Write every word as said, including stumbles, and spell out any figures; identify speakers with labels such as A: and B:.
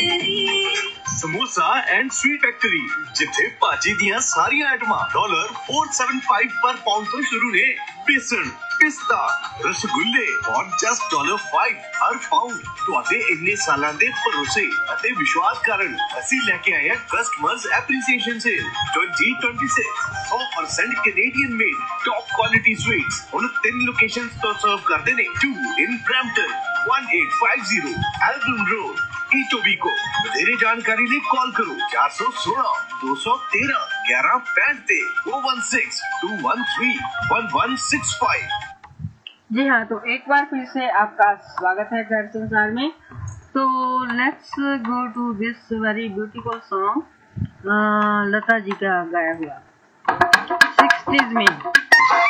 A: Samosa and sweet factory जिथे भाजी दियां सारियां आइटमां डॉलर फोर सेवन फाइव पर पाउंड तो शुरू ने। बेसन, पिस्ता, रसगुल्ले और जस्ट डॉलर फाइव हर पाउंड। तुहाडे इन्ने सालां दे भरोसे अते विश्वास कारण असीं लेके आए हैं customers appreciation cell twenty twenty six. सौ percent Canadian made top quality sweets उन तीन लोकेशंस तो सर्व करते ने। To in Brampton, one eight five zero Elgon road, Etobicoke. ਵਧੇਰੇ जानकारी लिए कॉल करो चार सौ सोलह दो सौ तेरह ग्यारह पैंठ ओ one six to one three one one six five.
B: जी हाँ, तो एक बार फिर से आपका स्वागत है घर संसार में। तो let's go to this very beautiful song Lata ji का गाया हुआ सिक्सटीज में।